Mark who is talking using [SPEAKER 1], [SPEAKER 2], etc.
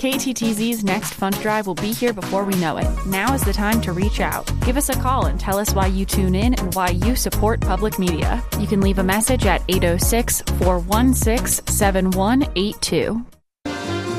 [SPEAKER 1] KTTZ's next fund drive will be here before we know it. Now is the time to reach out. Give us a call and tell us why you tune in and why you support public media. You can leave a message at 806-416-7182.